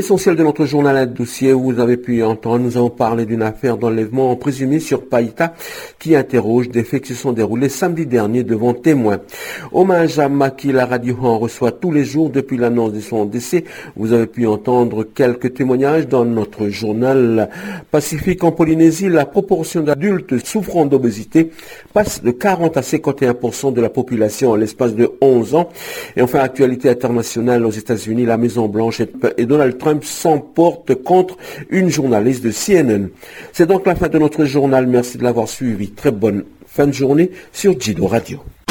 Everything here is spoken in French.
L'essentiel de notre journal à dossier, vous avez pu entendre, nous avons parlé d'une affaire d'enlèvement présumé sur Païta qui interroge des faits qui se sont déroulés samedi dernier devant témoins. Hommage à Maki, la radio en reçoit tous les jours depuis l'annonce de son décès. Vous avez pu entendre quelques témoignages dans notre journal Pacifique. En Polynésie, la proportion d'adultes souffrant d'obésité passe de 40 à 51% de la population en l'espace de 11 ans. Et enfin, actualité internationale aux États-Unis, la Maison-Blanche et Donald Trump s'emportent contre une journaliste de CNN. C'est donc la fin de notre journal. Merci de l'avoir suivi. Très bonne fin de journée sur Jido Radio.